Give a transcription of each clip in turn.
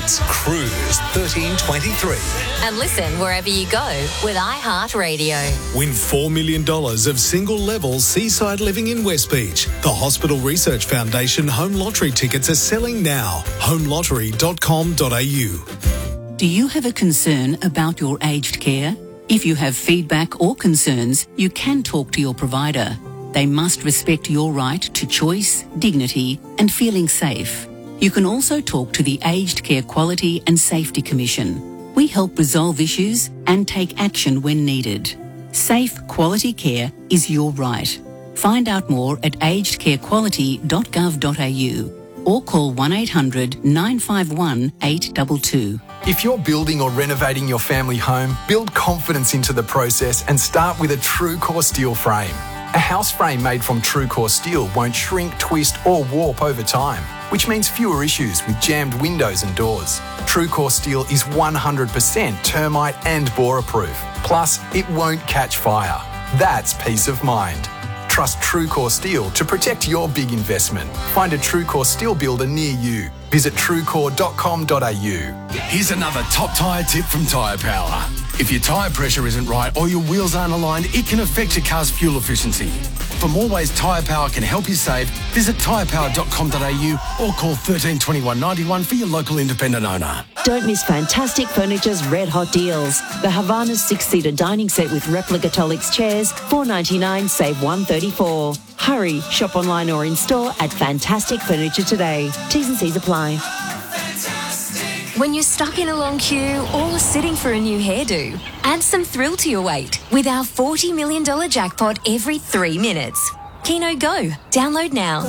Hits Cruise 1323. And listen wherever you go with iHeartRadio. Win $4 million of single-level seaside living in West Beach. The Hospital Research Foundation home lottery tickets are selling now. homelottery.com.au. Do you have a concern about your aged care? If you have feedback or concerns, you can talk to your provider. They must respect your right to choice, dignity, and feeling safe. You can also talk to the Aged Care Quality and Safety Commission. We help resolve issues and take action when needed. Safe, quality care is your right. Find out more at agedcarequality.gov.au or call 1800 951 822. If you're building or renovating your family home, build confidence into the process and start with a TrueCore steel frame. A house frame made from TrueCore steel won't shrink, twist or warp over time, which means fewer issues with jammed windows and doors. TrueCore steel is 100% termite and borer proof. Plus, it won't catch fire. That's peace of mind. Trust TrueCore Steel to protect your big investment. Find a TrueCore Steel builder near you. Visit truecore.com.au. Here's another top tyre tip from Tyre Power. If your tyre pressure isn't right or your wheels aren't aligned, it can affect your car's fuel efficiency. For more ways Tyre Power can help you save, visit tyrepower.com.au or call 13 21 91 for your local independent owner. Don't miss Fantastic Furniture's red hot deals. The Havana 6-seater dining set with replica Tolix chairs, $4.99, save $134. Hurry, shop online or in store at Fantastic Furniture today. T's and C's apply. When you're stuck in a long queue or sitting for a new hairdo, add some thrill to your wait with our $40 million jackpot every 3 minutes. Keno Go. Download now.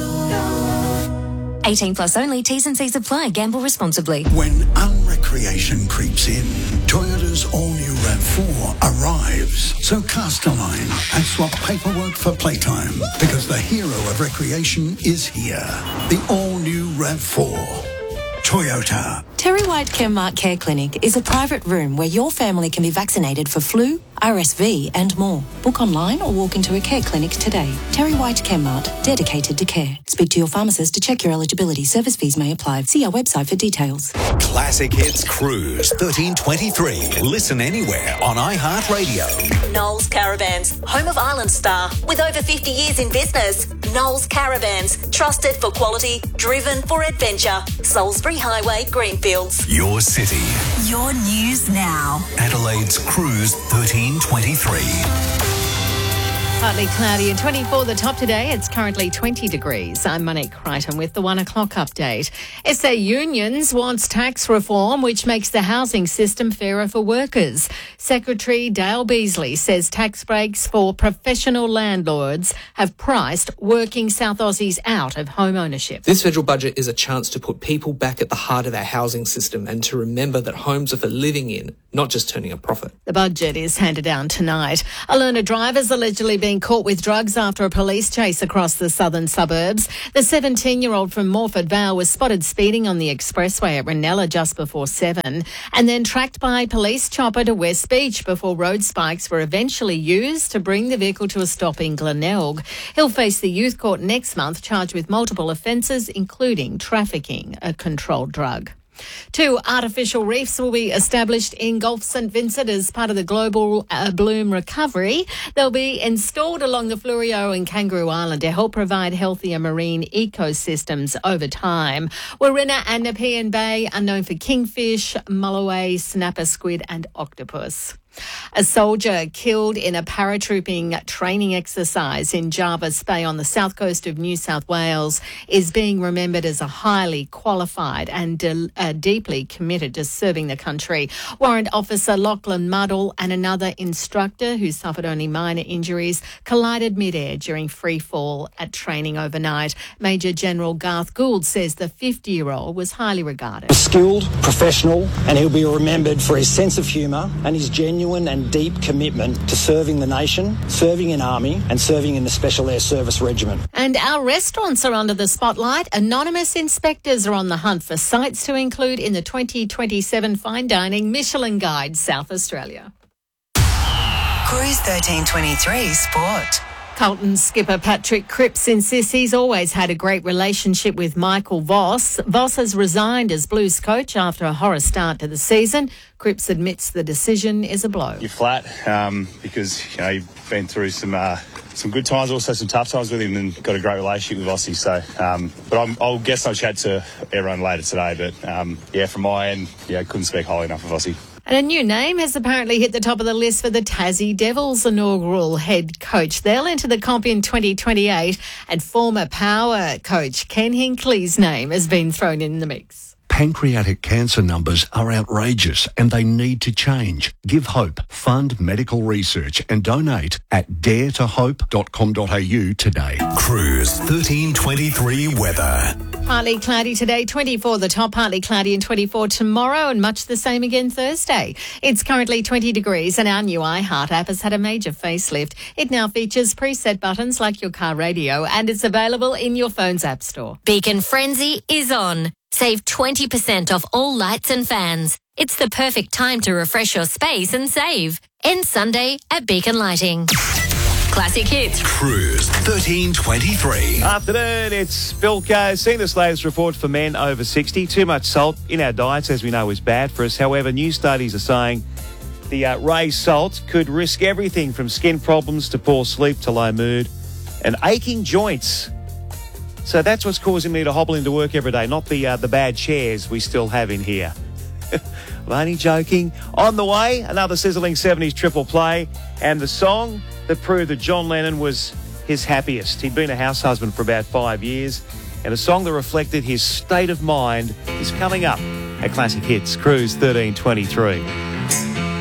18 plus only. T's and C's apply. Gamble responsibly. When unrecreation creeps in, Toyota's all-new RAV4 arrives. So cast a line and swap paperwork for playtime, because the hero of recreation is here. The all-new RAV4. Toyota. Terry White Chemart Care Clinic is a private room where your family can be vaccinated for flu, RSV and more. Book online or walk into a care clinic today. Terry White Chemart, dedicated to care. Speak to your pharmacist to check your eligibility. Service fees may apply. See our website for details. Classic Hits Cruise 1323. Listen anywhere on iHeartRadio. Knowles Caravans, home of Island Star, with over 50 years in business. Knowles Caravans, trusted for quality, driven for adventure. Salisbury Highway, Greenfields. Your city. Your news now. Adelaide's Cruise 1323. Partly cloudy and 24 the top today. It's currently 20 degrees. I'm Monique Crichton with the 1 o'clock update. SA Unions wants tax reform which makes the housing system fairer for workers. Secretary Dale Beasley says tax breaks for professional landlords have priced working South Aussies out of home ownership. This federal budget is a chance to put people back at the heart of our housing system and to remember that homes are for living in, not just turning a profit. The budget is handed down tonight. A learner driver's allegedly being caught with drugs after a police chase across the southern suburbs. The 17-year-old from Morford Vale was spotted speeding on the expressway at Ranella just before 7 and then tracked by police chopper to West Beach before road spikes were eventually used to bring the vehicle to a stop in Glenelg. He'll face the youth court next month charged with multiple offences, including trafficking a controlled drug. 2 artificial reefs will be established in Gulf St Vincent as part of the global bloom recovery. They'll be installed along the Fleurieu and Kangaroo Island to help provide healthier marine ecosystems over time. Warina and Nepean Bay are known for kingfish, mulloway, snapper squid and octopus. A soldier killed in a paratrooping training exercise in Jervis Bay on the south coast of New South Wales is being remembered as a highly qualified and deeply committed to serving the country. Warrant Officer Lachlan Muddle and another instructor who suffered only minor injuries collided mid-air during free fall at training overnight. Major General Garth Gould says the 50-year-old was highly regarded. Skilled, professional, and he'll be remembered for his sense of humour and his genuine and deep commitment to serving the nation, serving in Army and serving in the Special Air Service Regiment. And our restaurants are under the spotlight. Anonymous inspectors are on the hunt for sites to include in the 2027 Fine Dining Michelin Guide South Australia. Cruise 1323 Sport. Carlton skipper Patrick Cripps insists he's always had a great relationship with Michael Voss. Voss has resigned as Blues coach after a horror start to the season. Cripps admits the decision is a blow. You're flat because you've been through some good times, also some tough times with him, and got a great relationship with Vossi. So, but I'll chat to everyone later today. But from my end, couldn't speak highly enough of Vossi. And a new name has apparently hit the top of the list for the Tassie Devils inaugural head coach. They'll enter the comp in 2028, and former Power coach Ken Hinkley's name has been thrown in the mix. Pancreatic cancer numbers are outrageous and they need to change. Give hope, fund medical research and donate at daretohope.com.au today. Cruise 1323 weather. Partly cloudy today, 24 the top, partly cloudy and 24 tomorrow, and much the same again Thursday. It's currently 20 degrees and our new iHeart app has had a major facelift. It now features preset buttons like your car radio and it's available in your phone's app store. Beacon Frenzy is on. Save 20% off all lights and fans. It's the perfect time to refresh your space and save. End Sunday at Beacon Lighting. Classic hits. Cruise 1323. Afternoon, it's Philco. Seeing this latest report for men over 60. Too much salt in our diets, as we know, is bad for us. However, new studies are saying the raised salt could risk everything from skin problems to poor sleep to low mood and aching joints. So that's what's causing me to hobble into work every day, not the bad chairs we still have in here. I'm only joking. On the way, another sizzling 70s triple play and the song that proved that John Lennon was his happiest. He'd been a house husband for about 5 years, and a song that reflected his state of mind is coming up at Classic Hits, Cruise 1323.